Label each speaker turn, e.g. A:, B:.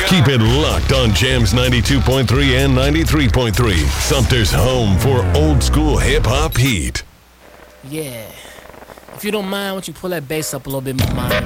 A: Keep it locked on Jams 92.3 and 93.3. Sumter's home for old school hip-hop heat.
B: Yeah. If you don't mind, why don't you pull that bass up a little bit, my mind?